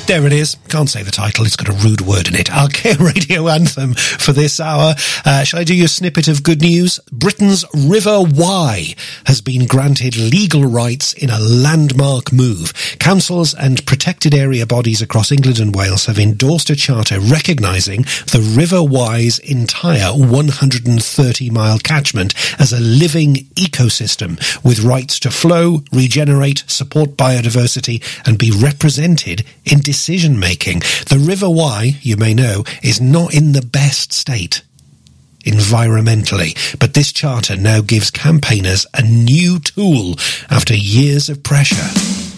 There it is. Can't say the title. It's got a rude word in it. Our Care Radio anthem for this hour. Shall I do you a snippet of good news? Britain's River Wye has been granted legal rights in a landmark move. Councils and protected area bodies across England and Wales have endorsed a charter recognising the River Wye's entire 130-mile catchment as a living ecosystem with rights to flow, regenerate, support biodiversity and be represented in decision-making. The River Wye, you may know, is not in the best state environmentally, but this charter now gives campaigners a new tool after years of pressure.